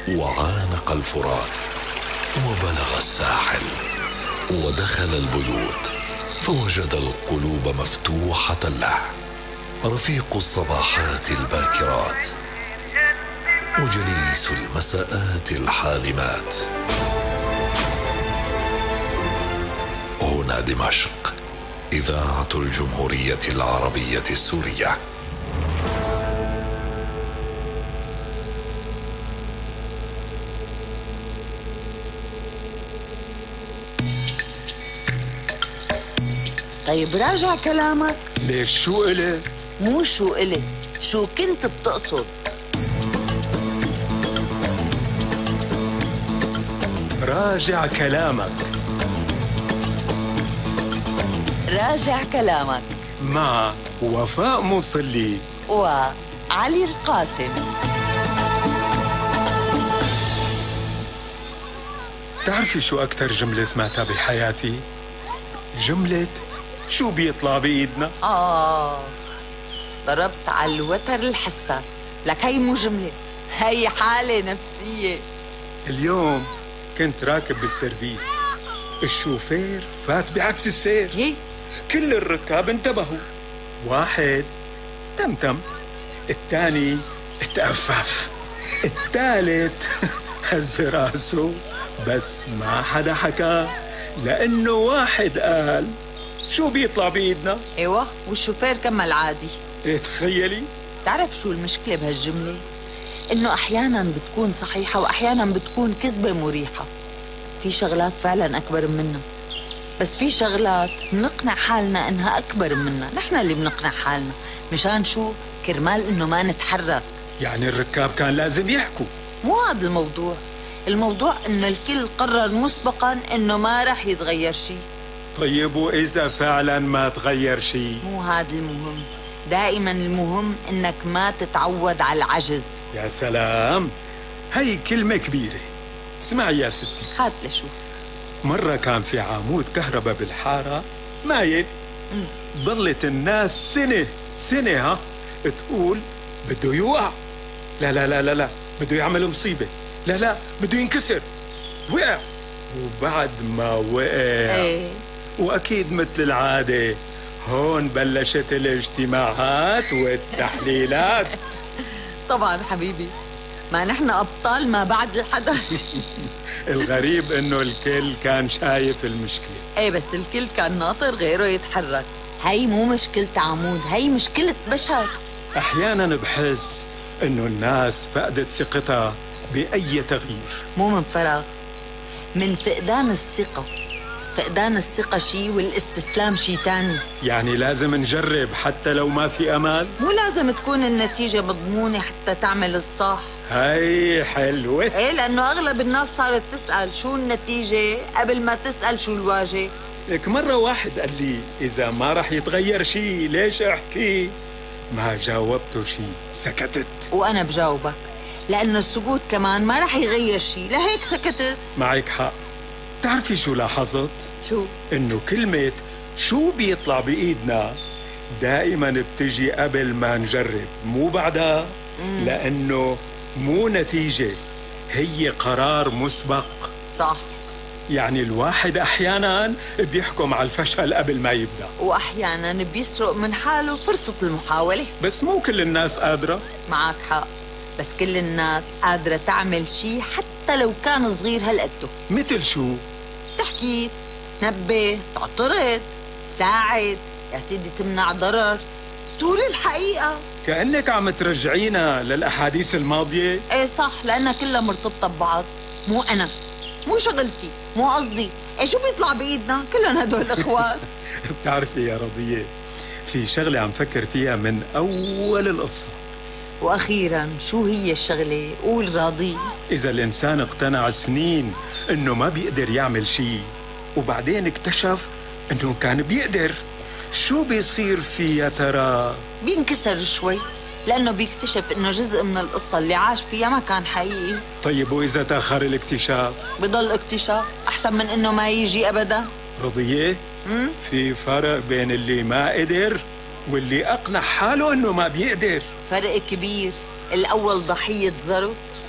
وعانق الفرات وبلغ الساحل ودخل البيوت فوجد القلوب مفتوحة له، رفيق الصباحات الباكرات وجليس المساءات الحالمات. هنا دمشق، إذاعة الجمهورية العربية السورية. طيب راجع كلامك. ليش؟ شو إلي؟ مو شو إلي، شو كنت بتقصد؟ راجع كلامك. راجع كلامك مع وفاء مصلي وعلي القاسم. تعرفي شو أكتر جملة سمعتها بحياتي؟ جملة شو بيطلع بإيدنا؟ ضربت على الوتر الحساس. لك هي مو جملة، هي حالة نفسية. اليوم كنت راكب بالسيرفيس، الشوفير فات بعكس السير. كل الركاب انتبهوا، واحد تمتم، الثاني تأفف، الثالث هز راسه، بس ما حدا حكى لأنه واحد قال شو بيطلع بإيدنا؟ ايوه، والشوفير كمل عادي. تخيلي. تعرف شو المشكلة بهالجملة؟ إنه أحياناً بتكون صحيحة وأحياناً بتكون كذبة مريحة. في شغلات فعلاً أكبر منا، بس في شغلات بنقنع حالنا إنها أكبر منا. نحن اللي بنقنع حالنا. مشان شو؟ كرمال إنه ما نتحرك. يعني الركاب كان لازم يحكوا. مو هذا الموضوع. الموضوع إنه الكل قرر مسبقاً إنه ما رح يتغير شيء. طيب وإذا فعلاً ما تغير شيء؟ مو هذا المهم. دائماً المهم إنك ما تتعود على العجز. يا سلام، هي كلمة كبيرة. اسمعي يا ستي، هات لشوف. مرة كان في عمود كهرباء بالحارة مايل، ضلت الناس سنة تقول بده يوقع، لا لا لا لا لا بده يعمل مصيبة، لا لا بده ينكسر. وقع، وبعد ما وقع وأكيد مثل العادة هون بلشت الاجتماعات والتحليلات. طبعا حبيبي، ما نحن أبطال ما بعد الحدث. الغريب إنه الكل كان شايف المشكلة. ايه بس الكل كان ناطر غيره يتحرك. هي مو مشكلة عمود، هي مشكلة بشر. أحيانا بحس إنه الناس فقدت ثقتها بأي تغيير. مو من فراغ، من فقدان الثقة. فقدان الثقة شي والاستسلام شي تاني. يعني لازم نجرب حتى لو ما في أمل؟ مو لازم تكون النتيجة مضمونة حتى تعمل الصح. هاي حلوة. ايه، لأنه أغلب الناس صارت تسأل شو النتيجة قبل ما تسأل شو الواجب. لك مرة واحد قال لي إذا ما رح يتغير شي ليش أحكي؟ ما جاوبته شي، سكتت. وأنا بجاوبك، لأنه السكوت كمان ما رح يغير شي، لهيك سكتت. معك حق. تعرفي شو لاحظت؟ شو؟ إنه كلمة شو بيطلع بإيدنا دائما بتجي قبل ما نجرب، مو بعدها. لأنه مو نتيجة، هي قرار مسبق. صح. يعني الواحد أحيانا بيحكم على الفشل قبل ما يبدأ، وأحيانا بيسرق من حاله فرصة المحاولة. بس مو كل الناس قادرة. معك حق، بس كل الناس قادرة تعمل شي حتى لو كان صغير هالقده. مثل شو؟ تحكي، تنبه، تعترض، تساعد، يا سيدي تمنع ضرر، تقول الحقيقة. كأنك عم ترجعينا للأحاديث الماضية. ايه صح، لأنها كلها مرتبطة ببعض. مو أنا، مو شغلتي، مو قصدي. ايه شو بيطلع بإيدنا؟ كلهم هدول إخوات. بتعرفي يا رضية، في شغلة عم فكر فيها من أول القصة. وأخيراً شو هي الشغلة؟ قول راضي. إذا الإنسان اقتنع سنين إنه ما بيقدر يعمل شيء وبعدين اكتشف إنه كان بيقدر، شو بيصير فيه يا ترى؟ بينكسر شوي، لأنه بيكتشف إنه جزء من القصة اللي عاش فيها ما كان حقيقي. طيب وإذا تأخر الاكتشاف؟ بضل اكتشاف أحسن من إنه ما يجي أبداً. رضية، في فرق بين اللي ما قدر واللي أقنع حاله إنه ما بيقدر. فرق كبير. الأول ضحية ظرف